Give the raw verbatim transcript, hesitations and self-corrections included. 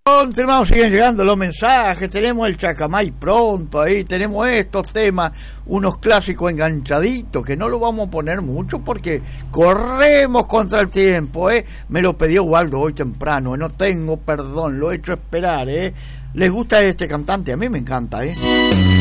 Continuamos, siguen llegando los mensajes, tenemos el Chacamay pronto ahí, tenemos estos temas, unos clásicos enganchaditos, que no lo vamos a poner mucho porque corremos contra el tiempo, ¿eh? Me lo pidió Waldo hoy temprano, ¿eh? No tengo perdón, lo he hecho esperar, ¿eh? ¿Les gusta este cantante? A mí me encanta, ¿eh?